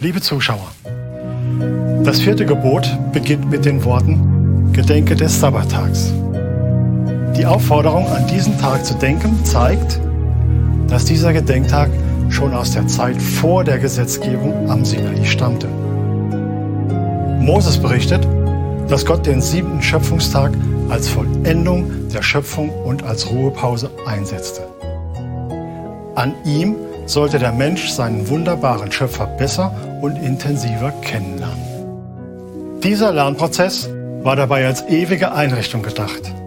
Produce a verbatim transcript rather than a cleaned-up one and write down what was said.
Liebe Zuschauer, das vierte Gebot beginnt mit den Worten: Gedenke des Sabbattags. Die Aufforderung, an diesen Tag zu denken, zeigt, dass dieser Gedenktag schon aus der Zeit vor der Gesetzgebung am Sinai stammte. Moses berichtet, dass Gott den siebten Schöpfungstag als Vollendung der Schöpfung und als Ruhepause einsetzte. An ihm sollte der Mensch seinen wunderbaren Schöpfer besser und intensiver kennenlernen. Dieser Lernprozess war dabei als ewige Einrichtung gedacht.